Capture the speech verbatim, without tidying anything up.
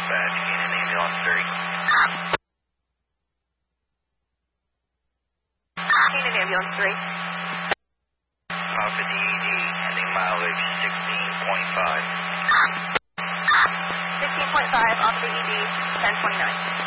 dispatch, Canaan Ambulance three. Canaan Ambulance three. Alpha D E D, ending mileage sixteen point five. sixteen point five, Alpha D E D, ten twenty-nine.